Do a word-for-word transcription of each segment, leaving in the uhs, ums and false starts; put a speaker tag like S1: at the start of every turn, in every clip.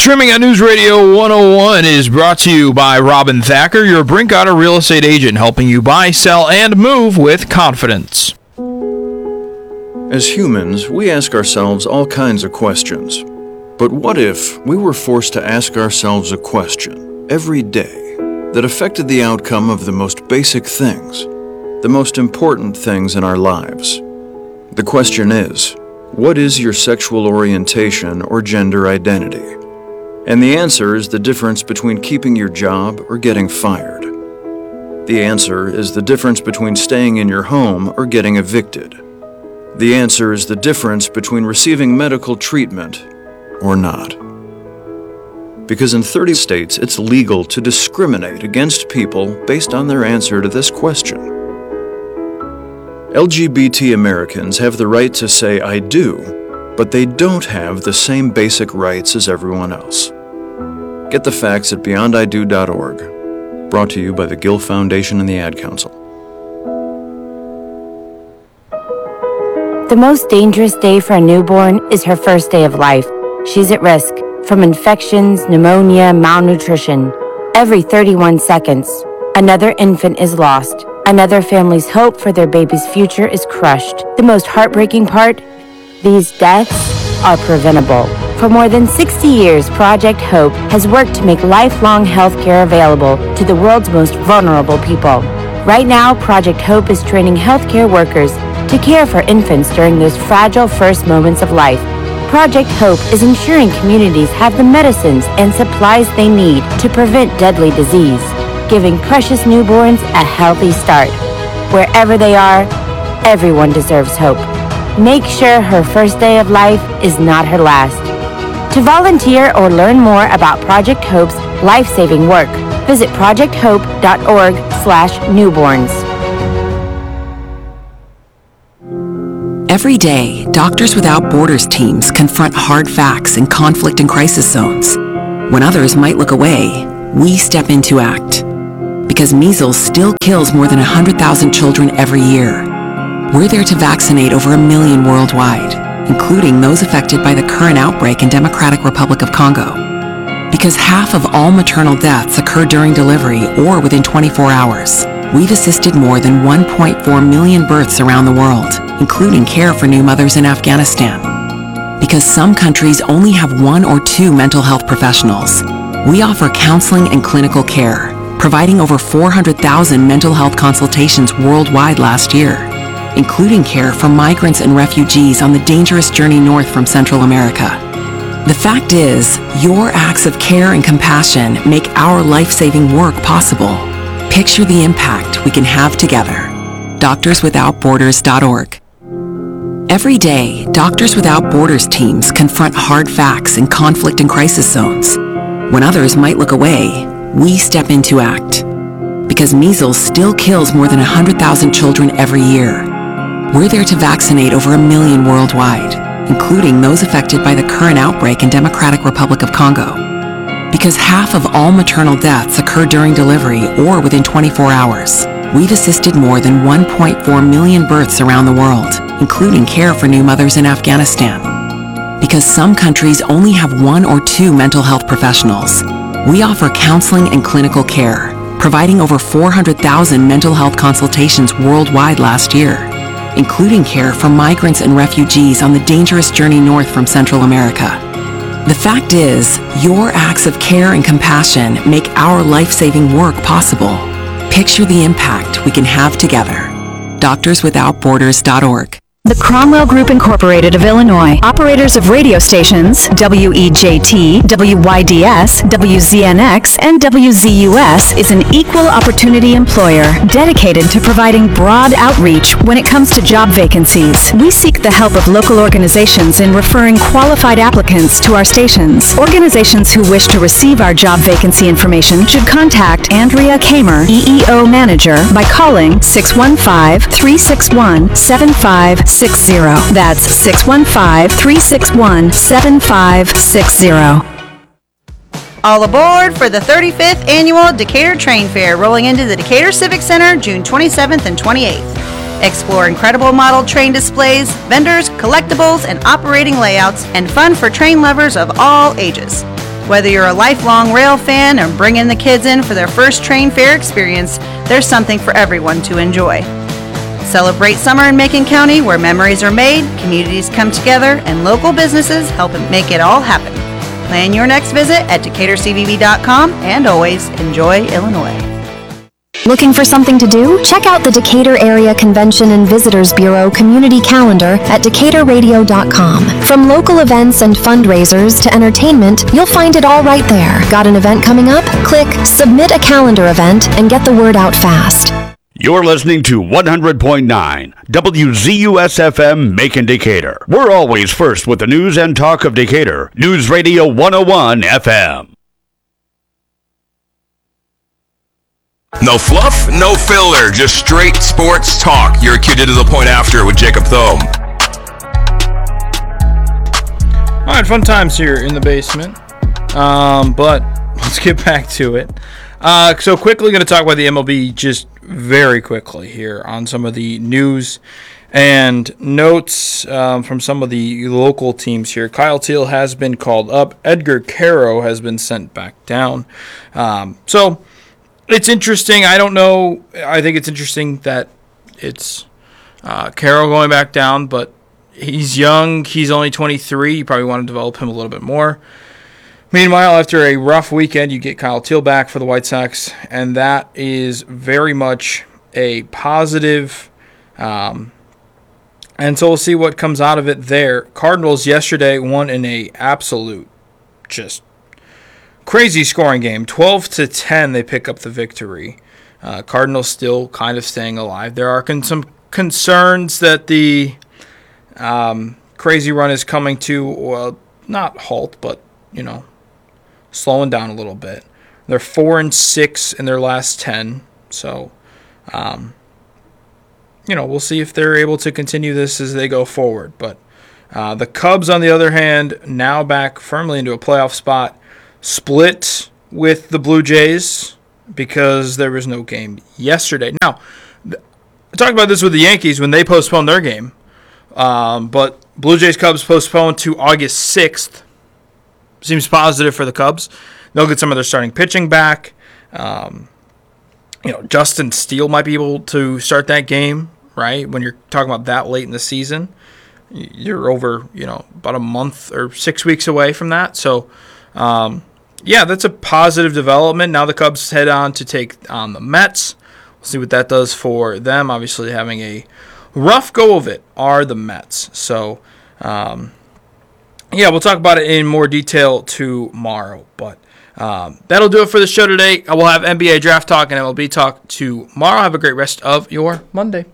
S1: Trimming on News Radio one oh one is brought to you by Robin Thacker, your Brinkotter real estate agent, helping you buy, sell, and move with confidence.
S2: As humans, we ask ourselves all kinds of questions. But what if we were forced to ask ourselves a question every day that affected the outcome of the most basic things, the most important things in our lives? The question is, what is your sexual orientation or gender identity? And the answer is the difference between keeping your job or getting fired. The answer is the difference between staying in your home or getting evicted. The answer is the difference between receiving medical treatment or not. Because in thirty states, it's legal to discriminate against people based on their answer to this question. L G B T Americans have the right to say I do, but they don't have the same basic rights as everyone else. Get the facts at beyond I do dot org. Brought to you by the Gill Foundation and the Ad Council.
S3: The most dangerous day for a newborn is her first day of life. She's at risk from infections, pneumonia, malnutrition. Every thirty-one seconds, another infant is lost. Another family's hope for their baby's future is crushed. The most heartbreaking part? These deaths are preventable. For more than sixty years, Project Hope has worked to make lifelong health care available to the world's most vulnerable people. Right now, Project Hope is training healthcare workers to care for infants during those fragile first moments of life. Project Hope is ensuring communities have the medicines and supplies they need to prevent deadly disease, giving precious newborns a healthy start. Wherever they are, everyone deserves hope. Make sure her first day of life is not her last. To volunteer or learn more about Project Hope's life-saving work, visit project hope dot org slash newborns.
S4: Every day, Doctors Without Borders teams confront hard facts in conflict and crisis zones. When others might look away, we step in to act. Because measles still kills more than one hundred thousand children every year. We're there to vaccinate over a million worldwide, including those affected by the current outbreak in Democratic Republic of Congo. Because half of all maternal deaths occur during delivery or within twenty-four hours, we've assisted more than one point four million births around the world, including care for new mothers in Afghanistan. Because some countries only have one or two mental health professionals, we offer counseling and clinical care, providing over four hundred thousand mental health consultations worldwide last year, including care for migrants and refugees on the dangerous journey north from Central America. The fact is, your acts of care and compassion make our life-saving work possible. Picture the impact we can have together. doctors without borders dot org. Every day, Doctors Without Borders teams confront hard facts in conflict and crisis zones. When others might look away, we step in to act. Because measles still kills more than one hundred thousand children every year. We're there to vaccinate over a million worldwide, including those affected by the current outbreak in Democratic Republic of Congo. Because half of all maternal deaths occur during delivery or within twenty-four hours, we've assisted more than one point four million births around the world, including care for new mothers in Afghanistan. Because some countries only have one or two mental health professionals, we offer counseling and clinical care, providing over four hundred thousand mental health consultations worldwide last year, including care for migrants and refugees on the dangerous journey north from Central America. The fact is, your acts of care and compassion make our life-saving work possible. Picture the impact we can have together. doctors without borders dot org.
S5: The Cromwell Group Incorporated of Illinois, operators of radio stations W E J T, W Y D S, W Z N X, and W Z U S, is an equal opportunity employer dedicated to providing broad outreach when it comes to job vacancies. We seek the help of local organizations in referring qualified applicants to our stations. Organizations who wish to receive our job vacancy information should contact Andrea Kamer, E E O Manager, by calling six one five, three six one, seven five six zero. That's six one five, three six one, seven five six zero.
S6: All aboard for the thirty-fifth Annual Decatur Train Fair, rolling into the Decatur Civic Center June twenty-seventh and twenty-eighth. Explore incredible model train displays, vendors, collectibles, and operating layouts, and fun for train lovers of all ages. Whether you're a lifelong rail fan or bringing the kids in for their first train fair experience, there's something for everyone to enjoy. Celebrate summer in Macon County, where memories are made, communities come together, and local businesses help make it all happen. Plan your next visit at Decatur C V B dot com, and always enjoy Illinois.
S5: Looking for something to do? Check out the Decatur Area Convention and Visitors Bureau community calendar at Decatur Radio dot com. From local events and fundraisers to entertainment, you'll find it all right there. Got an event coming up? Click Submit a Calendar Event and get the word out fast.
S7: You're listening to one hundred point nine W Z U S F M Macon Decatur. We're always first with the news and talk of Decatur. News Radio one oh one F M.
S8: No fluff, no filler, just straight sports talk. You're cued to the point after with Jacob Thome.
S1: All right, fun times here in the basement. Um, but let's get back to it. Uh, so quickly going to talk about the M L B just very quickly here on some of the news and notes um, from some of the local teams here. Kyle Teel has been called up. Edgar Caro has been sent back down. Um, so it's interesting. I don't know. I think it's interesting that it's uh, Caro going back down, but he's young. He's only twenty-three. You probably want to develop him a little bit more. Meanwhile, after a rough weekend, you get Kyle Teel back for the White Sox, and that is very much a positive. Um, and so we'll see what comes out of it there. Cardinals yesterday won in a absolute just crazy scoring game. twelve to ten, they pick up the victory. Uh, Cardinals still kind of staying alive. There are con- some concerns that the um, crazy run is coming to, well, not halt, but, you know, slowing down a little bit. They're four and six in their last ten, so um, you know, we'll see if they're able to continue this as they go forward. But uh, the Cubs, on the other hand, now back firmly into a playoff spot, split with the Blue Jays because there was no game yesterday. Now, I talked about this with the Yankees when they postponed their game, um, but Blue Jays Cubs postponed to August sixth. Seems positive for the Cubs. They'll get some of their starting pitching back. Um, you know, Justin Steele might be able to start that game, right? When you're talking about that late in the season, you're over, you know, about a month or six weeks away from that. So, um, yeah, that's a positive development. Now the Cubs head on to take on the Mets. We'll see what that does for them. Obviously, having a rough go of it are the Mets. So, um, yeah, we'll talk about it in more detail tomorrow. But um, that'll do it for the show today. I will have N B A draft talk and M L B talk tomorrow. Have a great rest of your Monday.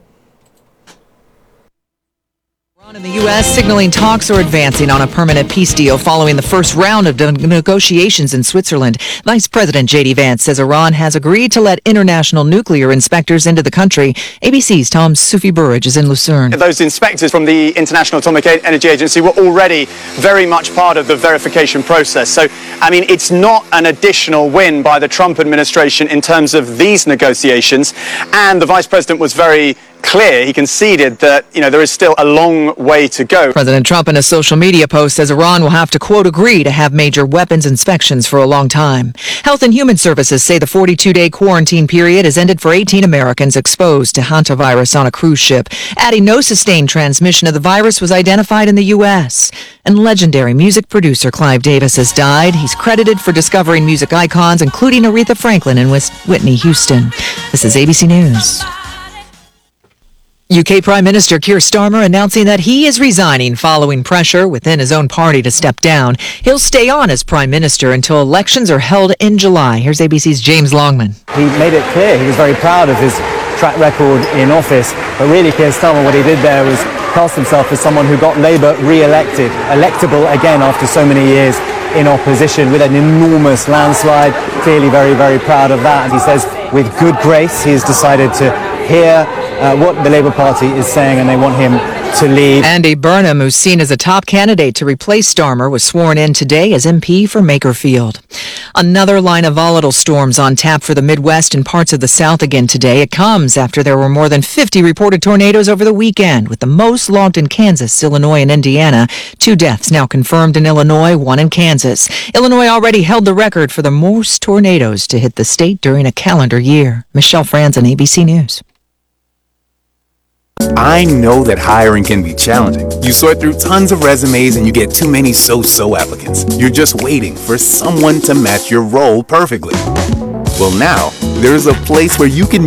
S9: In the U S, signaling talks are advancing on a permanent peace deal following the first round of negotiations in Switzerland. Vice President J D Vance says Iran has agreed to let international nuclear inspectors into the country. A B C's Tom Sufi Burridge is in Lucerne.
S10: Those inspectors from the International Atomic Energy Agency were already very much part of the verification process. So, I mean, it's not an additional win by the Trump administration in terms of these negotiations. And the Vice President was very clear. He conceded that, you know, there is still a long way to go.
S9: President Trump in a social media post says Iran will have to, quote, agree to have major weapons inspections for a long time. Health and Human Services say the forty-two day quarantine period has ended for eighteen Americans exposed to hantavirus on a cruise ship, adding no sustained transmission of the virus was identified in the U S. And legendary music producer Clive Davis has died. He's credited for discovering music icons, including Aretha Franklin and Whitney Houston. This is A B C News. U K Prime Minister Keir Starmer announcing that he is resigning following pressure within his own party to step down. He'll stay on as Prime Minister until elections are held in July. Here's A B C's James Longman.
S11: He made it clear he was very proud of his track record in office, but really Keir Starmer, what he did there was cast himself as someone who got Labour re-elected, electable again after so many years in opposition with an enormous landslide. Clearly very, very proud of that. And he says with good grace he's decided to hear uh, what the Labour Party is saying, and they want him to leave.
S9: Andy Burnham, who's seen as a top candidate to replace Starmer, was sworn in today as M P for Makerfield. Another line of volatile storms on tap for the Midwest and parts of the South again today. It comes after there were more than fifty reported tornadoes over the weekend, with the most logged in Kansas, Illinois, and Indiana. Two deaths now confirmed in Illinois, one in Kansas. Illinois already held the record for the most tornadoes to hit the state during a calendar year. Michelle Franzen, A B C News.
S12: I know that hiring can be challenging. You sort through tons of resumes and you get too many so-so applicants. You're just waiting for someone to match your role perfectly. Well, now, there's a place where you can